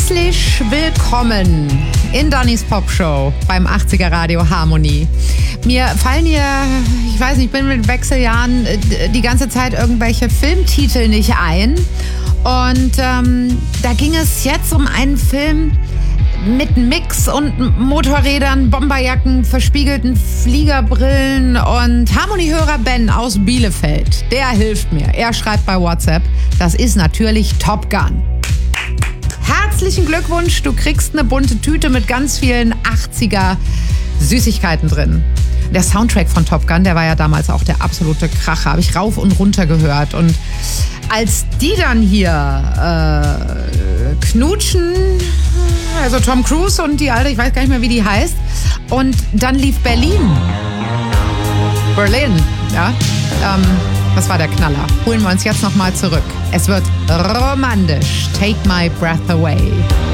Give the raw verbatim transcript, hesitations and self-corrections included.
Herzlich willkommen in Dannys Popshow beim achtziger Radio Harmonie. Mir fallen hier, ich weiß nicht, ich bin mit Wechseljahren die ganze Zeit irgendwelche Filmtitel nicht ein. Und ähm, da ging es jetzt um einen Film mit Mix und Motorrädern, Bomberjacken, verspiegelten Fliegerbrillen und Harmoniehörer Ben aus Bielefeld. Der hilft mir. Er schreibt bei WhatsApp, das ist natürlich Top Gun. Herzlichen Glückwunsch, du kriegst eine bunte Tüte mit ganz vielen achtziger Süßigkeiten drin. Der Soundtrack von Top Gun, der war ja damals auch der absolute Kracher. Habe ich rauf und runter gehört. Und als die dann hier äh, knutschen, also Tom Cruise und die Alte, ich weiß gar nicht mehr, wie die heißt, und dann lief Berlin. Berlin, ja. Ähm, das war der Knaller. Holen wir uns jetzt nochmal zurück. Es wird romantisch. Take my breath away.